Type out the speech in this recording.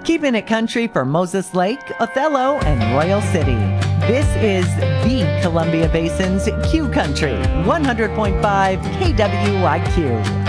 Keeping it country for Moses Lake, Othello, and Royal City. This is the Columbia Basin's Q Country, 100.5 KWIQ.